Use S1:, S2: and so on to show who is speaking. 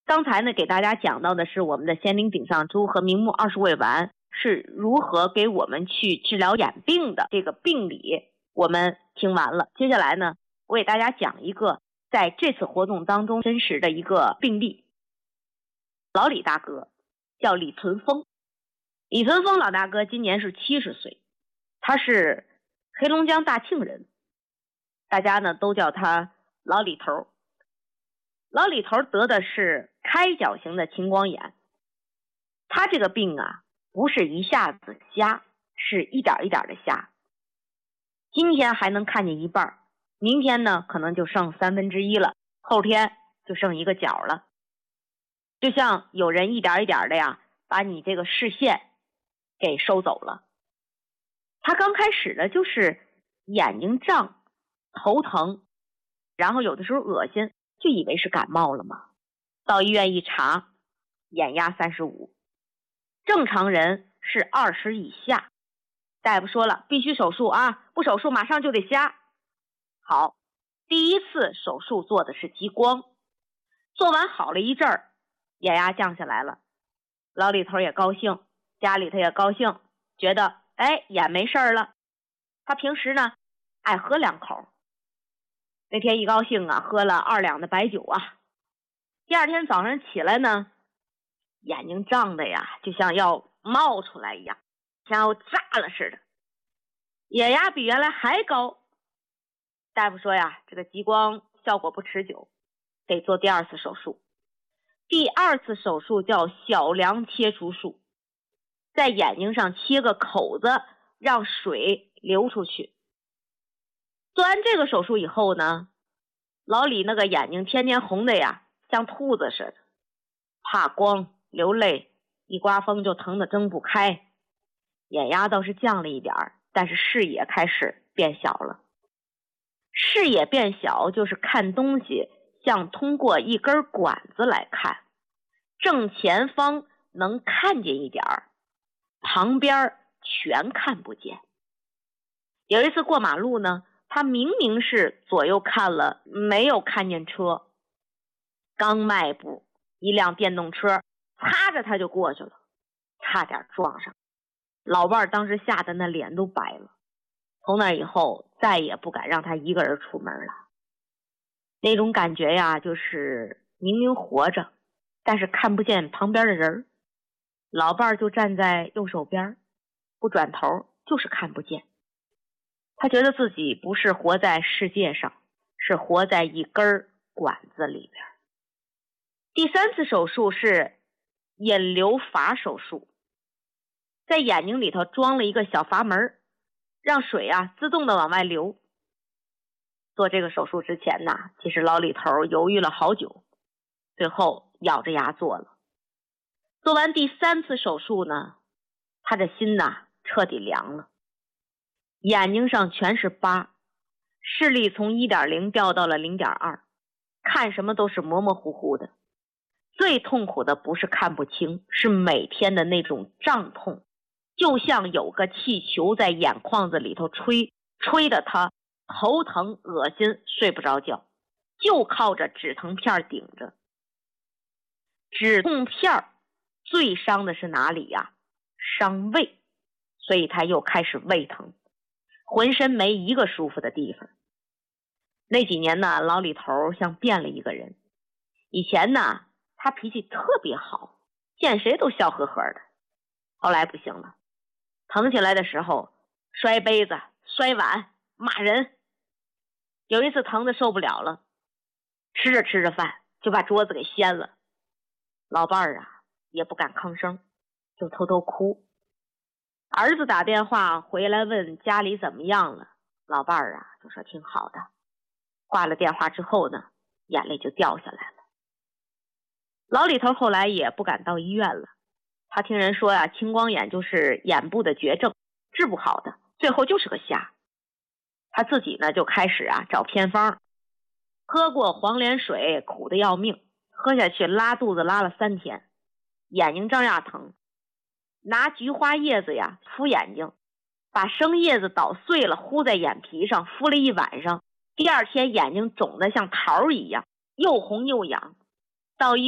S1: 刚才呢，给大家讲到的是我们的仙灵顶上珠和明目20味丸是如何给我们去治疗眼病的这个病理，我们听完了。接下来呢，我给大家讲一个在这次活动当中真实的一个病例。老李大哥叫李存峰，李存峰老大哥今年是70岁，他是黑龙江大庆人，大家呢都叫他老李头。老李头得的是开角型的青光眼，他这个病啊，不是一下子瞎，是一点一点的瞎。今天还能看见一半，明天呢可能就剩1/3了，后天就剩一个角了。就像有人一点一点的呀，把你这个视线给收走了。他刚开始的就是眼睛胀、头疼，然后有的时候恶心，就以为是感冒了嘛。到医院一查，眼压35，正常人是20以下。大夫说了，必须手术啊，不手术马上就得瞎。好，第一次手术做的是激光，做完好了一阵儿，眼压降下来了。老李头也高兴，家里头也高兴，觉得眼没事儿了。他平时呢爱喝2口，那天一高兴啊，喝了2两的白酒啊。第二天早上起来呢，眼睛胀的呀，就像要冒出来一样，像要炸了似的，眼压比原来还高。大夫说呀，这个激光效果不持久，得做第2次手术。第2次手术叫小梁切除术，在眼睛上切个口子，让水流出去。做完这个手术以后呢，老李那个眼睛天天红的呀，像兔子似的，怕光，流泪，一刮风就疼得睁不开。眼压倒是降了一点，但是视野开始变小了。视野变小就是看东西像通过一根管子来看，正前方能看见一点，旁边全看不见。有一次过马路呢，他明明是左右看了，没有看见车，刚迈步，一辆电动车擦着他就过去了，差点撞上。老伴当时吓得那脸都白了，从那以后再也不敢让他一个人出门了。那种感觉呀，就是明明活着，但是看不见旁边的人，老伴就站在右手边，不转头，就是看不见。他觉得自己不是活在世界上，是活在一根管子里边。第3次手术是引流阀手术，在眼睛里头装了一个小阀门，让水啊自动的往外流。做这个手术之前呢，其实老李头犹豫了好久，最后咬着牙做了。做完第3次手术呢，他的心呐彻底凉了，眼睛上全是疤，视力从 1.0 掉到了 0.2， 看什么都是模模糊糊的。最痛苦的不是看不清，是每天的那种胀痛，就像有个气球在眼眶子里头吹，吹得他头疼恶心，睡不着觉，就靠着止疼片顶着。止痛片最伤的是哪里呀？伤胃，所以他又开始胃疼，浑身没一个舒服的地方。那几年呢，老李头像变了一个人。以前呢，他脾气特别好，见谁都笑呵呵的。后来不行了，疼起来的时候摔杯子、摔碗、骂人。有一次疼得受不了了，吃着吃着饭就把桌子给掀了。老伴儿啊也不敢吭声，就偷偷哭。儿子打电话回来问家里怎么样了，老伴儿啊就说挺好的。挂了电话之后呢，眼泪就掉下来了。老李头后来也不敢到医院了，他听人说呀，青光眼就是眼部的绝症，治不好的，最后就是个瞎。他自己呢就开始找偏方，喝过黄连水，苦得要命，喝下去拉肚子拉了3天，眼睛照样疼。拿菊花叶子敷眼睛，把生叶子捣碎了糊在眼皮上，敷了一晚上，第2天眼睛肿得像桃一样，又红又痒。到医